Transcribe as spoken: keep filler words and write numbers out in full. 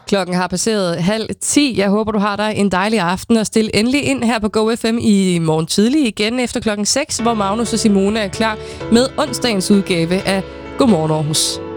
Klokken har passeret halv ti. Jeg håber, du har dig en dejlig aften, og stil endelig ind her på Go F M i morgen tidlig igen efter klokken seks, hvor Magnus og Simone er klar med onsdagens udgave af Godmorgen Aarhus.